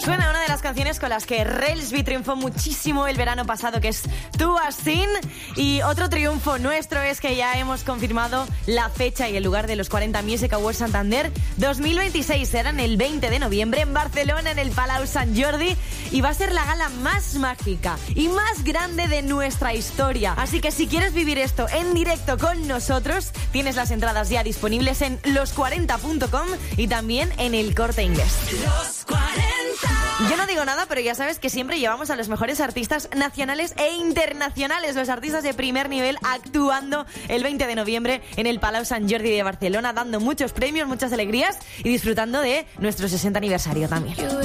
Suena una de las canciones con las que Relsby triunfó muchísimo el verano pasado, que es Tú Asín. Y otro triunfo nuestro es que ya hemos confirmado la fecha y el lugar de los 40 Music Awards Santander 2026. Serán el 20 de noviembre en Barcelona, en el Palau Sant Jordi. Y va a ser la gala más mágica y más grande de nuestra historia. Así que si quieres vivir esto en directo con nosotros, tienes las entradas ya disponibles en los40.com y también en el Corte Inglés. Los 40. Yo no digo nada, pero ya sabes que siempre llevamos a los mejores artistas nacionales e internacionales, los artistas de primer nivel, actuando el 20 de noviembre en el Palau Sant Jordi de Barcelona, dando muchos premios, muchas alegrías y disfrutando de nuestro 60 aniversario también.